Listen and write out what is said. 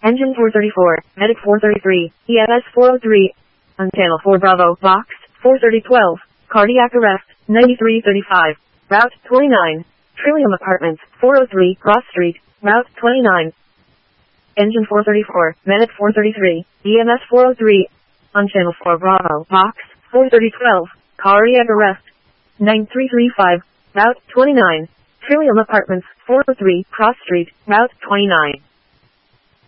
Engine 434, Medic 433, EMS 403. On Channel 4 Bravo, Box 43012, cardiac arrest, 9335, Route 29, Trillium Apartments, 403, Cross Street, Route 29. Engine 434, Medic 433, EMS 403. On Channel 4 Bravo, Box 43012, cardiac arrest, 9335, Route 29, Trillium Apartments, 403, Cross Street, Route 29.